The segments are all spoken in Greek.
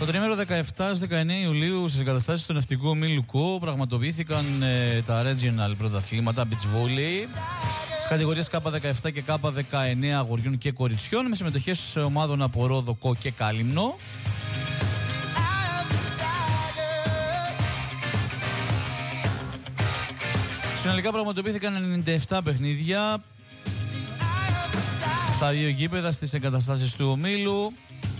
Το τρίμηνο 17-19 Ιουλίου στις εγκαταστάσεις του ναυτικού ομίλου ΚΟ πραγματοποιήθηκαν τα Regional πρωταθλήματα Beach Volley στις κατηγορίες K17 και K19 αγοριών και κοριτσιών με συμμετοχές ομάδων από Ρόδο, ΚΟ και Κάλυμνο. Συνολικά πραγματοποιήθηκαν 97 παιχνίδια στα δύο γήπεδα στις εγκαταστάσεις του ομίλου.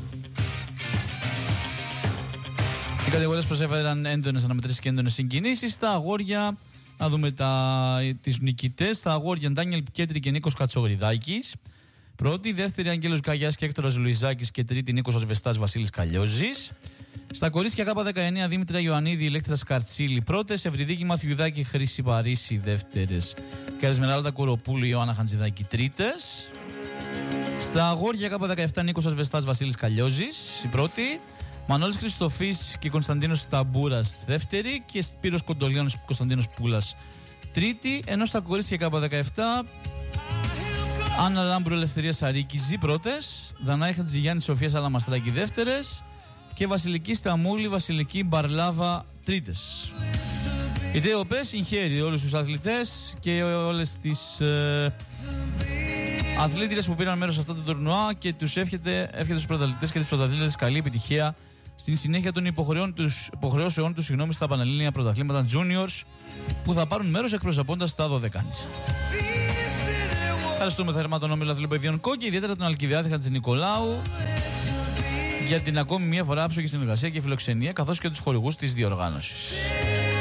Οι κατηγορίες προσέφεραν έντονες αναμετρήσεις και έντονες συγκινήσεις. Στα αγόρια, να δούμε τις νικητές. Στα αγόρια, Ντάνιελ Πικέτρη και Νίκος Κατσογριδάκης. Πρώτη, δεύτερη, Αγγέλος Καγιάς και Έκτορας Λουιζάκης και τρίτη, Νίκος Ασβεστάς, Βασίλης Καλλιόζης. Στα κορίτσια, K19, Δήμητρα Ιωαννίδη, Ηλέκτρα Σκαρτσίλη πρώτες, Ευρυδίκη Μαθιουδάκη, Χρήση Παρίσι δεύτερες και Εσμεράλδα Κοροπούλου, Ιωάννα Χαντζηδάκη τρίτες. Στα αγόρια, K17, Νίκος Ασβεστάς, Βασίλης Καλλιόζης η πρώτη. Μανώλης Χριστοφής και Κωνσταντίνος Ταμπούρας δεύτερη και Σπύρος Κοντολιάνος και Κωνσταντίνος Πούλας τρίτη, ενώ στα κορίτσια K17 Άννα Λάμπρου Ελευθερία Σαρίκιζη πρώτες, Δανάη Χατζηγιάννη Σοφία Σαλαμαστράκη δεύτερες και Βασιλική Σταμούλη Βασιλική Μπαρλάβα τρίτες. Η ΤΕΟΠΕ συγχαίρει όλους τους αθλητές και όλες τις αθλήτριες που πήραν μέρος σε αυτά τα τουρνουά και τους εύχεται στους πρωταθλητές και τις πρωταθλήτριες καλή επιτυχία στην συνέχεια των υποχρεώσεών τους στα Πανελλήνια πρωταθλήματα Juniors που θα πάρουν μέρος εκπροσωπώντας τα Δωδεκάνησα. Ευχαριστούμε θερμά τον Όμιλο Αθλητοπαιδείων ΚΟ και ιδιαίτερα τον Αλκιβιάδη Χατζηνικολάου για την ακόμη μία φορά άψογη συνεργασία και φιλοξενία καθώς και τους χορηγούς της διοργάνωσης.